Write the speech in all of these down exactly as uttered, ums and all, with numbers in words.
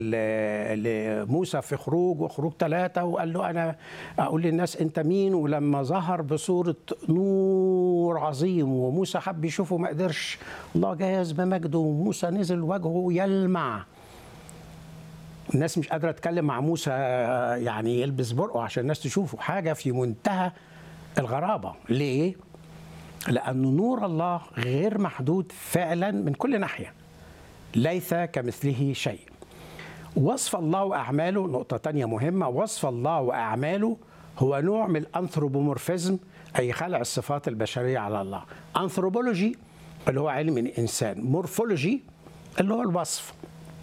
لموسى في خروج وخروج ثلاثة وقال له أنا أقول للناس أنت مين، ولما ظهر بصورة نور عظيم وموسى حب يشوفه ما قدرش، الله جاز بمجده وموسى نزل وجهه يلمع. الناس مش قادرة تتكلم مع موسى، يعني يلبس برقه عشان الناس تشوفه، حاجة في منتهى الغرابة. ليه؟ لأن نور الله غير محدود فعلا من كل ناحية، ليس كمثله شيء. وصف الله وأعماله، نقطة تانية مهمة، وصف الله وأعماله هو نوع من الأنثروبومورفيزم، أي خلع الصفات البشرية على الله. أنثروبولوجي اللي هو علم الإنسان، مورفولوجي اللي هو الوصف.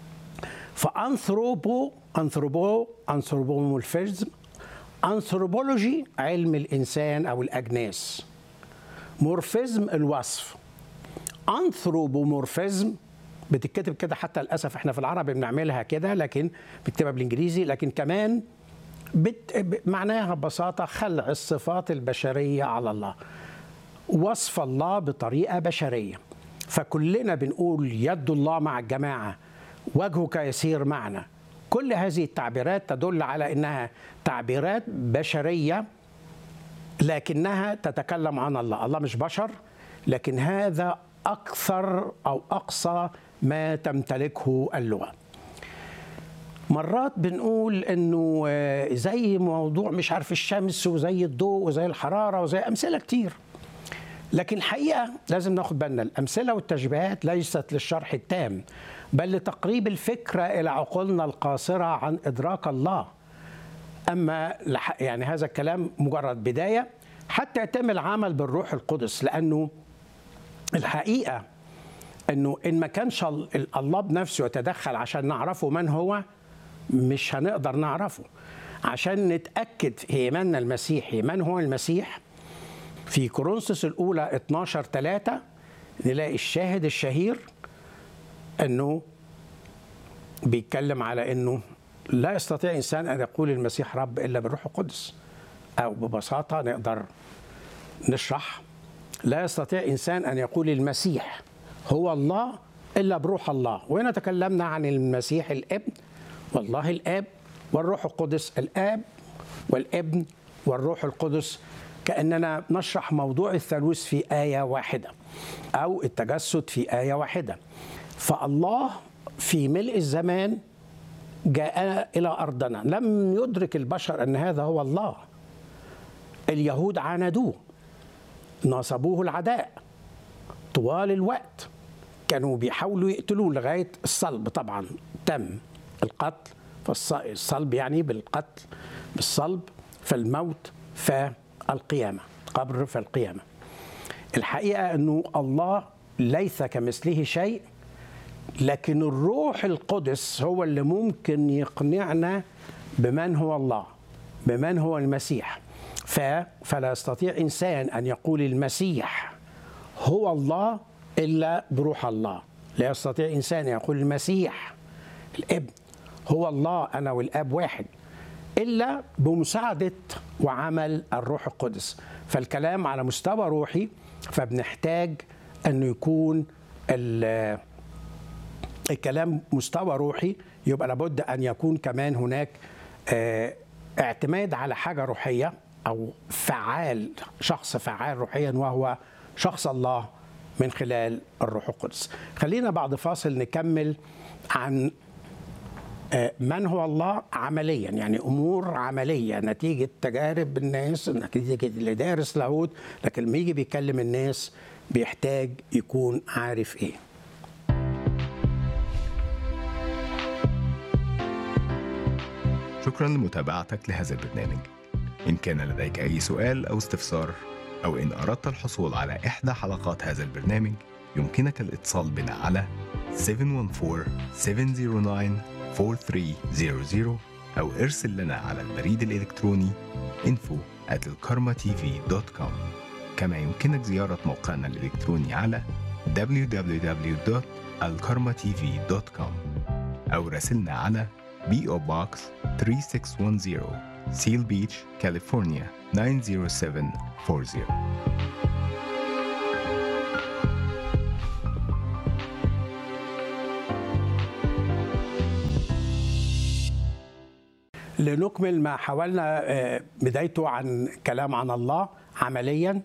فأنثروبو أنثروبو أنثروبومورفيزم، أنثروبولوجي علم الإنسان أو الأجناس، مورفيزم الوصف. أنثروبومورفيزم بتتكتب كده، حتى للأسف احنا في العربي بنعملها كده، لكن بتكتبها بالإنجليزي، لكن كمان بت... معناها ببساطة خلع الصفات البشرية على الله، وصف الله بطريقة بشرية. فكلنا بنقول يد الله مع الجماعة، وجهك يسير معنا. كل هذه التعبيرات تدل على أنها تعبيرات بشرية، لكنها تتكلم عن الله. الله مش بشر، لكن هذا أكثر أو أقصى ما تمتلكه اللغة. مرات بنقول أنه زي موضوع مش عارف الشمس وزي الضوء وزي الحرارة وزي أمثلة كتير، لكن الحقيقة لازم ناخد بالنا الأمثلة والتشبيهات ليست للشرح التام، بل لتقريب الفكرة إلى عقولنا القاصرة عن إدراك الله. أما يعني هذا الكلام مجرد بداية حتى يتم العمل بالروح القدس، لأنه الحقيقة أنه إن ما كانش الله بنفسه يتدخل عشان نعرفه من هو، مش هنقدر نعرفه. عشان نتأكد في إيماننا المسيحي من هو المسيح، في كورنثوس الأولى اتناشر ثلاثة نلاقي الشاهد الشهير أنه بيتكلم على أنه لا يستطيع إنسان أن يقول المسيح رب إلا بالروح القدس، أو ببساطة نقدر نشرح لا يستطيع إنسان أن يقول المسيح هو الله إلا بروح الله. وهنا تكلمنا عن المسيح الابن والله الآب والروح القدس، الآب والابن والروح القدس، كأننا نشرح موضوع الثالوث في آية واحدة أو التجسد في آية واحدة. فالله في ملء الزمان جاء إلى أرضنا، لم يدرك البشر أن هذا هو الله. اليهود عاندوه، نصبوه العداء طوال الوقت، كانوا بيحاولوا يقتلوه لغاية الصلب. طبعا تم القتل، فالصلب يعني بالقتل، بالصلب فالموت فالقيامة، قبر فالقيامة. الحقيقة أنه الله ليس كمثله شيء، لكن الروح القدس هو اللي ممكن يقنعنا بمن هو الله، بمن هو المسيح. فلا يستطيع إنسان أن يقول المسيح هو الله إلا بروح الله. لا يستطيع إنسان أن يقول المسيح الابن هو الله أنا والآب واحد إلا بمساعدة وعمل الروح القدس. فالكلام على مستوى روحي، فبنحتاج أن يكون الكلام مستوى روحي، يبقى لابد أن يكون كمان هناك اعتماد على حاجة روحية أو فعال، شخص فعال روحيا، وهو شخص الله من خلال الروح القدس. خلينا بعد فاصل نكمل عن من هو الله عمليا، يعني أمور عملية نتيجة تجارب الناس، نتيجة اللي دارس لاهوت، لكن لما يجي بيكلم الناس بيحتاج يكون عارف إيه. شكرا لمتابعتك لهذا البرنامج. إن كان لديك أي سؤال أو استفسار، أو إن أردت الحصول على إحدى حلقات هذا البرنامج، يمكنك الاتصال بنا على سبعة واحد أربعة سبعة صفر تسعة أربعة ثلاثة صفر صفر أو ارسل لنا على البريد الإلكتروني info at alkarmatv دوت كوم. كما يمكنك زيارة موقعنا الإلكتروني على دبليو دبليو دبليو دوت alkarmatv دوت كوم أو راسلنا على بي أو Box ثلاثة ستة واحد صفر Seal Beach, California تسعة صفر سبعة أربعة صفر. لنكمل ما حاولنا بدايته عن كلام عن الله عمليا،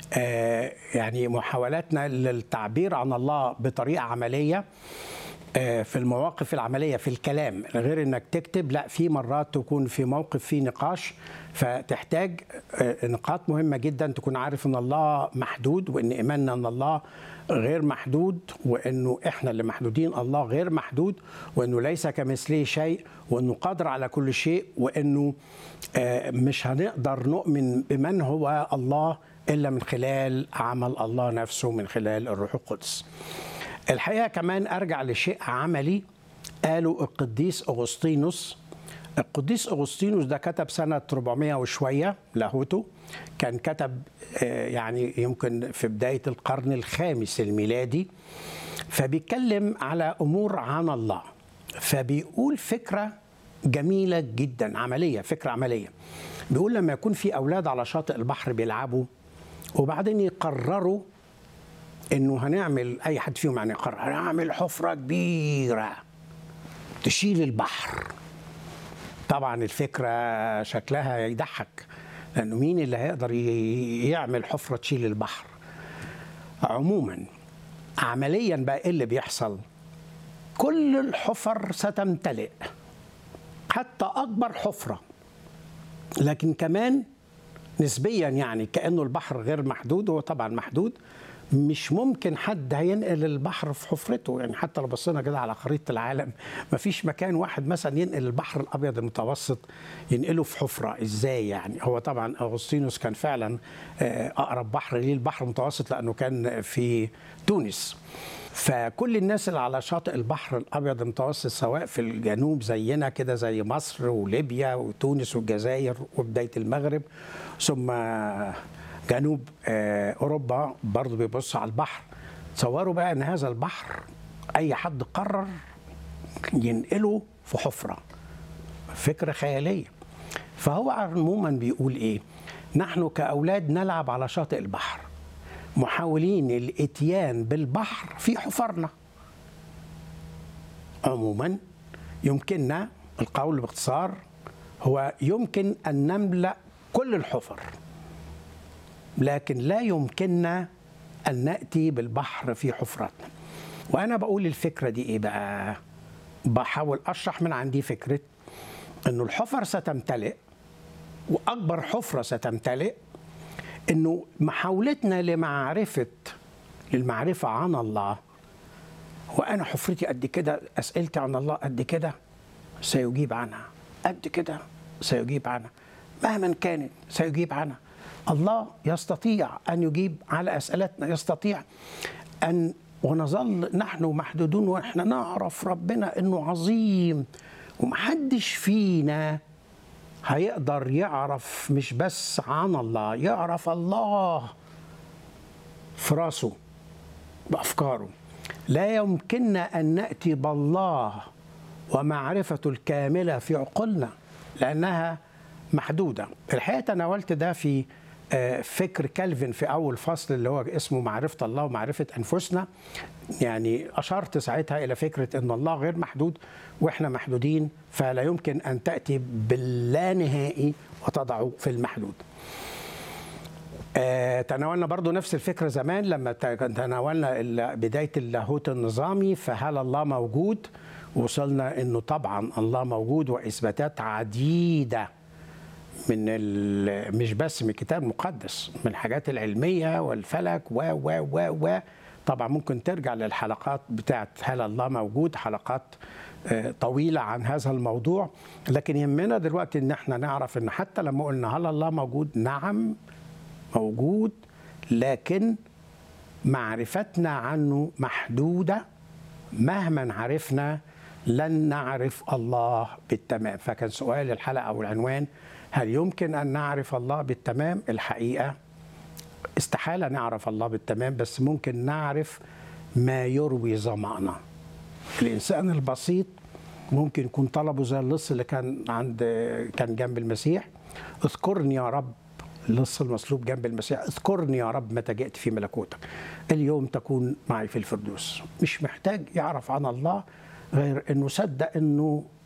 يعني محاولاتنا للتعبير عن الله بطريقة عملية في المواقف العملية في الكلام، غير انك تكتب، لا في مرات تكون في موقف فيه نقاش فتحتاج نقاط مهمة جدا، تكون عارف ان الله محدود وان ايماننا ان الله غير محدود، وانه احنا اللي محدودين، الله غير محدود، وانه ليس كمثله شيء، وانه قادر على كل شيء، وانه مش هنقدر نؤمن بمن هو الله الا من خلال عمل الله نفسه من خلال الروح القدس. الحقيقة كمان أرجع لشيء عملي قالوا القديس أغسطينوس. القديس أغسطينوس ده كتب سنة أربعمائة وشوية لاهوته، كان كتب يعني يمكن في بداية القرن الخامس الميلادي، فبيتكلم على أمور عن الله، فبيقول فكرة جميلة جدا عملية، فكرة عملية. بيقول لما يكون في أولاد على شاطئ البحر بيلعبوا وبعدين يقرروا انه هنعمل، اي حد فيهم يعني يقرر هنعمل حفره كبيره تشيل البحر. طبعا الفكره شكلها يضحك، لانه مين اللي هيقدر يعمل حفره تشيل البحر؟ عموما عمليا بقى ايه اللي بيحصل؟ كل الحفر ستمتلئ حتى اكبر حفره، لكن كمان نسبيا يعني كانه البحر غير محدود، هو طبعا محدود، مش ممكن حد هينقل البحر في حفرته. يعني حتى لو بصينا كده على خريطة العالم مفيش مكان واحد مثلا ينقل البحر الأبيض المتوسط ينقله في حفرة. إزاي يعني؟ هو طبعا أغسطينوس كان فعلا أقرب بحر ليه البحر المتوسط لأنه كان في تونس. فكل الناس اللي على شاطئ البحر الأبيض المتوسط سواء في الجنوب زينا كده زي مصر وليبيا وتونس والجزائر وبداية المغرب ثم جنوب أوروبا برضو بيبص على البحر، تصوروا بقى أن هذا البحر أي حد قرر ينقله في حفرة. فكرة خيالية. فهو عموما بيقول إيه؟ نحن كأولاد نلعب على شاطئ البحر محاولين الاتيان بالبحر في حفرنا. عموما يمكننا القول باختصار هو يمكن أن نملأ كل الحفر، لكن لا يمكننا أن نأتي بالبحر في حفرتنا. وأنا بقول الفكرة دي إيه بقى؟ بحاول أشرح من عندي فكرة أنه الحفر ستمتلئ، وأكبر حفرة ستمتلئ، أنه محاولتنا لمعرفة للمعرفة عن الله، وأنا حفرتي قد كده، أسئلتي عن الله قد كده، سيجيب عنها، قد كده سيجيب عنها، مهما كانت سيجيب عنها. الله يستطيع أن يجيب على أسئلتنا، يستطيع أن، ونظل نحن محدودون ونحن نعرف ربنا أنه عظيم، ومحدش فينا هيقدر يعرف مش بس عن الله، يعرف الله في راسه بأفكاره. لا يمكننا أن نأتي بالله ومعرفته الكاملة في عقولنا لأنها محدودة. الحقيقة تناولت ده في فكر كالفين في أول فصل اللي هو اسمه معرفة الله ومعرفة أنفسنا. يعني أشرت ساعتها إلى فكرة أن الله غير محدود وإحنا محدودين، فلا يمكن أن تأتي باللانهائي وتضعه في المحدود. تناولنا برضو نفس الفكرة زمان لما تناولنا بداية اللاهوت النظامي، فهل الله موجود؟ وصلنا أنه طبعا الله موجود، وإثباتات عديدة من مش بس من الكتاب المقدس، من الحاجات العلمية والفلك و و و و طبعا ممكن ترجع للحلقات بتاعت هل الله موجود، حلقات طويلة عن هذا الموضوع. لكن يهمنا دلوقتي ان احنا نعرف ان حتى لما قلنا هل الله موجود، نعم موجود، لكن معرفتنا عنه محدودة. مهما عرفنا لن نعرف الله بالتمام. فكان سؤال الحلقة أو العنوان هل يمكن أن نعرف الله بالتمام؟ الحقيقة استحالة نعرف الله بالتمام، بس ممكن نعرف ما يروي ظمأنا. الإنسان البسيط ممكن يكون طلبه زي اللص اللي كان عند كان جنب المسيح، اذكرني يا رب، اللص المصلوب جنب المسيح، اذكرني يا رب متى جئت في ملكوتك، اليوم تكون معي في الفردوس. مش محتاج يعرف عن الله غير انه صدق انه